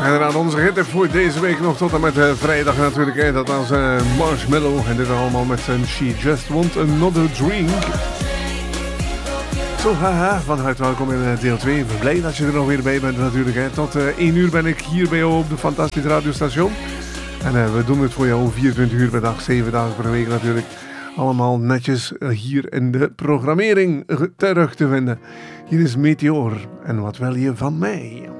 En onze hit voor deze week nog tot en met vrijdag natuurlijk. Hè. Dat was Marshmallow. En dit allemaal met zijn She Just Want Another Drink. Zo, haha, van harte welkom in deel 2. Ik ben blij dat je er nog weer bij bent natuurlijk. Hè. Tot 1 uur ben ik hier bij jou op de fantastische radiostation. En we doen het voor jou 24 uur per dag, 7 dagen per week natuurlijk. Allemaal netjes hier in de programmering terug te vinden. Hier is Meteor. En wat wil je van mij?